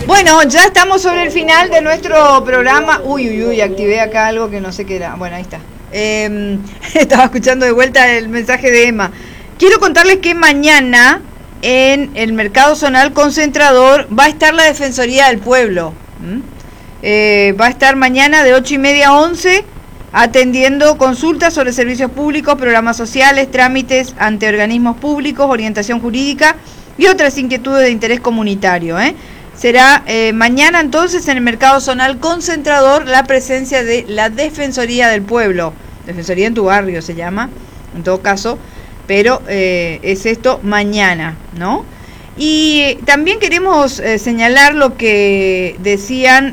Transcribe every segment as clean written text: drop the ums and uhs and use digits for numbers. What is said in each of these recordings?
Bueno, ya estamos sobre el final de nuestro programa. Uy, activé acá algo que no sé qué era. Bueno, ahí está. Estaba escuchando de vuelta el mensaje de Emma. Quiero contarles que mañana en el Mercado Zonal Concentrador va a estar la Defensoría del Pueblo. Va a estar mañana de 8:30 a 11 atendiendo consultas sobre servicios públicos, programas sociales, trámites ante organismos públicos, orientación jurídica y otras inquietudes de interés comunitario. Será mañana entonces en el Mercado Zonal Concentrador la presencia de la Defensoría del Pueblo. Defensoría en tu barrio se llama, en todo caso, pero es esto mañana, ¿no? Y también queremos señalar lo que decían,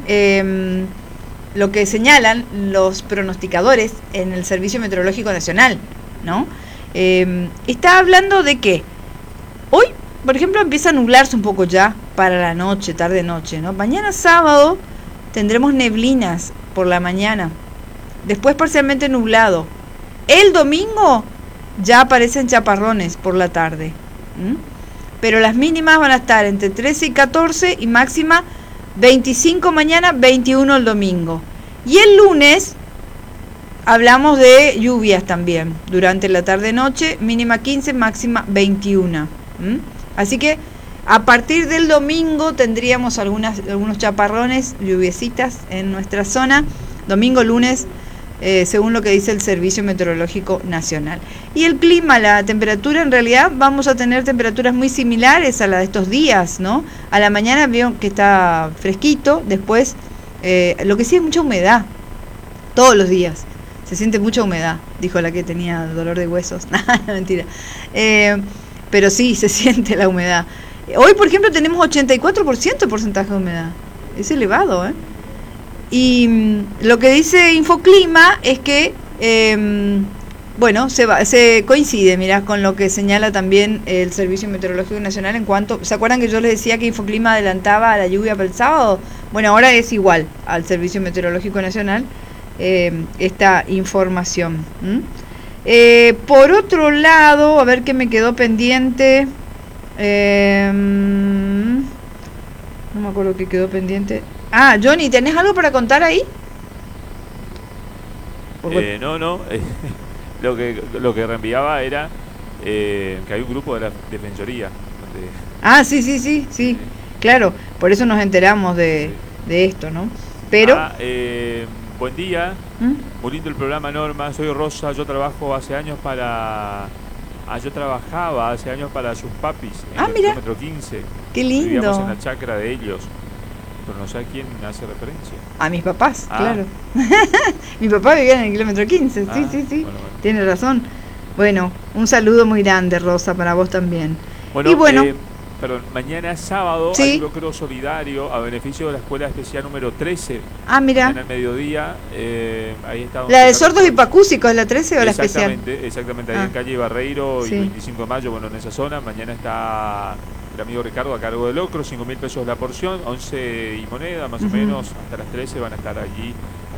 lo que señalan los pronosticadores en el Servicio Meteorológico Nacional, ¿no? Está hablando de que hoy, por ejemplo, empieza a nublarse un poco ya para la noche, tarde-noche, ¿no? Mañana sábado tendremos neblinas por la mañana, después parcialmente nublado. El domingo ya aparecen chaparrones por la tarde, pero las mínimas van a estar entre 13 y 14 y máxima 25 mañana, 21 el domingo. Y el lunes hablamos de lluvias también durante la tarde-noche, mínima 15, máxima 21. Así que a partir del domingo tendríamos algunos chaparrones, lluviecitas en nuestra zona, domingo, lunes, según lo que dice el Servicio Meteorológico Nacional. Y el clima, la temperatura, en realidad vamos a tener temperaturas muy similares a la de estos días, ¿no? A la mañana veo que está fresquito, después lo que sí es mucha humedad, todos los días se siente mucha humedad, dijo la que tenía dolor de huesos. Mentira. Pero sí, se siente la humedad. Hoy, por ejemplo, tenemos 84% de porcentaje de humedad. Es elevado, Y lo que dice Infoclima es que, bueno, se coincide, mirá, con lo que señala también el Servicio Meteorológico Nacional en cuanto... ¿Se acuerdan que yo les decía que Infoclima adelantaba la lluvia para el sábado? Bueno, ahora es igual al Servicio Meteorológico Nacional esta información. Por otro lado, a ver qué me quedó pendiente. No me acuerdo qué quedó pendiente. Ah, Johnny, ¿tenés algo para contar ahí? No. Lo que reenviaba era que hay un grupo de la Defensoría. Sí. Claro, por eso nos enteramos de esto, ¿no? Pero... buen día. Muy lindo el programa, Norma. Soy Rosa. Yo trabajaba hace años para sus papis en el kilómetro 15. Qué lindo. Vivíamos en la chacra de ellos. Pero no sé a quién hace referencia. A mis papás, claro. Mi papá vivía en el kilómetro 15, sí. Bueno. Tiene razón. Bueno, un saludo muy grande, Rosa, para vos también. Perdón, mañana sábado hay un bloqueo solidario a beneficio de la Escuela Especial número 13. Mira. En el mediodía, ahí está. ¿La de sordos hipoacúsicos es la 13 o la especial? Exactamente, ahí en calle Barreiro y 25 de mayo, bueno, en esa zona. Mañana está el amigo Ricardo a cargo del locro, 5.000 pesos la porción, 11 y moneda más o menos, hasta las 13 van a estar allí.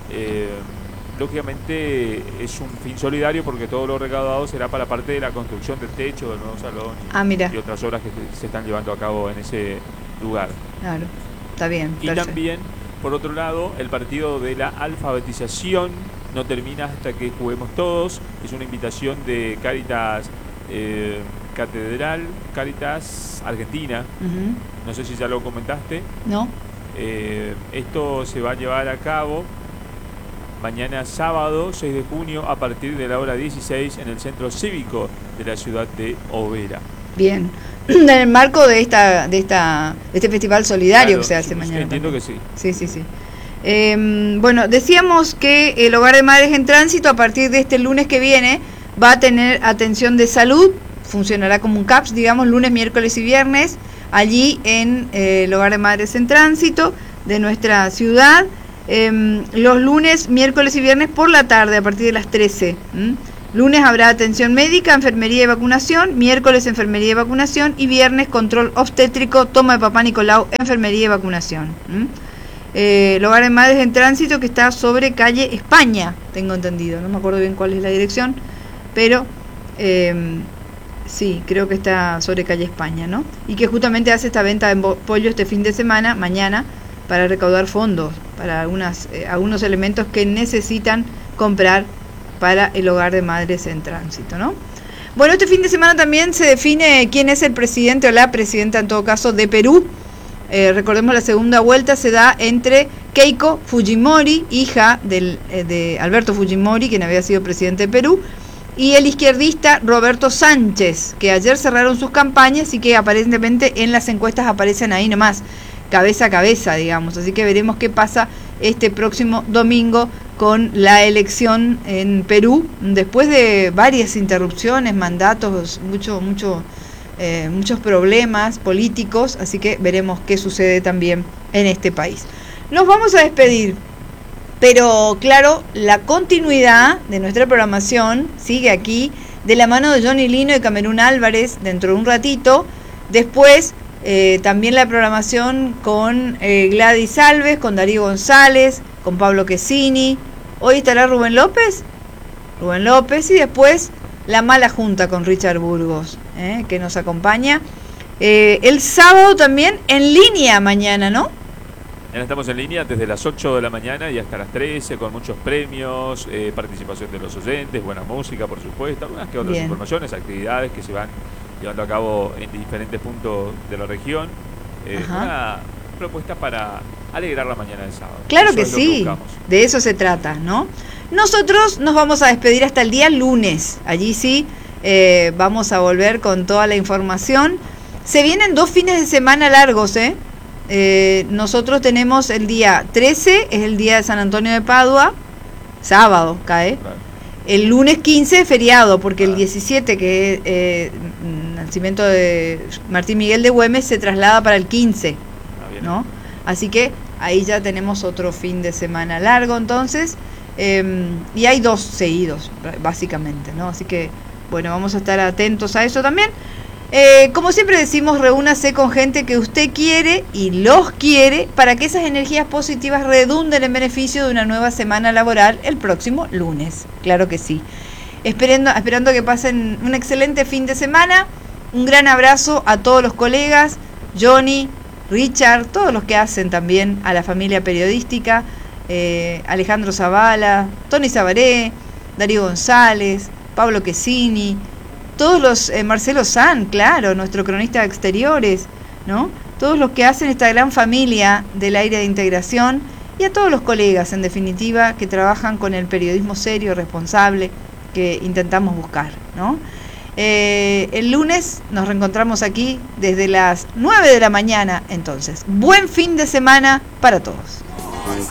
Lógicamente es un fin solidario porque todo lo recaudado será para parte de la construcción del techo del nuevo salón y otras obras que se están llevando a cabo en ese lugar. Claro, está bien. Y también, por otro lado, el partido de la alfabetización no termina hasta que juguemos todos. Es una invitación de Cáritas Catedral, Cáritas Argentina. No sé si ya lo comentaste. No. Esto se va a llevar a cabo mañana sábado 6 de junio a partir de la hora 16 en el centro cívico de la ciudad de Oberá. Bien, en el marco de este festival solidario que se hace mañana. Entiendo que sí. Sí. Bueno, decíamos que el Hogar de Madres en Tránsito a partir de este lunes que viene va a tener atención de salud, funcionará como un CAPS, digamos, lunes, miércoles y viernes, allí en el Hogar de Madres en Tránsito de nuestra ciudad. Los lunes, miércoles y viernes por la tarde a partir de las 13. Lunes habrá atención médica, enfermería y vacunación, miércoles enfermería y vacunación y viernes control obstétrico, toma de papá Nicolau, enfermería y vacunación. El Hogar de Madres en Tránsito que está sobre calle España, tengo entendido, no me acuerdo bien cuál es la dirección, pero Sí, creo que está sobre calle España, ¿no? Y que justamente hace esta venta de pollo este fin de semana, mañana, para recaudar fondos para algunos elementos que necesitan comprar para el hogar de madres en tránsito, ¿no? Bueno, este fin de semana también se define quién es el presidente o la presidenta, en todo caso, de Perú. Recordemos, la segunda vuelta se da entre Keiko Fujimori, hija de Alberto Fujimori, quien había sido presidente de Perú, y el izquierdista Roberto Sánchez, que ayer cerraron sus campañas y que aparentemente en las encuestas aparecen ahí nomás, cabeza a cabeza, digamos. Así que veremos qué pasa este próximo domingo con la elección en Perú, después de varias interrupciones, mandatos, muchos problemas políticos, así que veremos qué sucede también en este país. Nos vamos a despedir, pero claro, la continuidad de nuestra programación sigue aquí, de la mano de Johnny Lino y Camerún Álvarez, dentro de un ratito. Después también la programación con Gladys Alves, con Darío González, con Pablo Quesini. Hoy estará Rubén López, y después La Mala Junta con Richard Burgos, que nos acompaña. El sábado también en línea mañana, ¿no? Ya estamos en línea desde las 8 de la mañana y hasta las 13, con muchos premios, participación de los oyentes, buena música, por supuesto, algunas que otras Bien. Informaciones, actividades que se van llevando a cabo en diferentes puntos de la región. Una propuesta para alegrar la mañana del sábado. Claro Eso que es lo sí, buscamos. de eso se trata, ¿no? Nosotros nos vamos a despedir hasta el día lunes. Allí sí vamos a volver con toda la información. Se vienen 2 fines de semana largos, nosotros tenemos el día 13, es el día de San Antonio de Padua, sábado cae. Claro. El lunes 15 feriado, porque el 17, que es nacimiento de Martín Miguel de Güemes, se traslada para el 15, ¿no? Así que ahí ya tenemos otro fin de semana largo, entonces, y hay 2 seguidos, básicamente, ¿no? Así que, bueno, vamos a estar atentos a eso también. Como siempre decimos, reúnase con gente que usted quiere y los quiere para que esas energías positivas redunden en beneficio de una nueva semana laboral el próximo lunes. Claro que sí. Esperando que pasen un excelente fin de semana. Un gran abrazo a todos los colegas, Johnny, Richard, todos los que hacen también a la familia periodística, Alejandro Zavala, Tony Sabaré, Darío González, Pablo Quesini, todos los, Marcelo San, claro, nuestro cronista de exteriores, ¿no? Todos los que hacen esta gran familia del aire de integración, y a todos los colegas, en definitiva, que trabajan con el periodismo serio, responsable, que intentamos buscar, ¿no? El lunes nos reencontramos aquí desde las 9 de la mañana, entonces. Buen fin de semana para todos.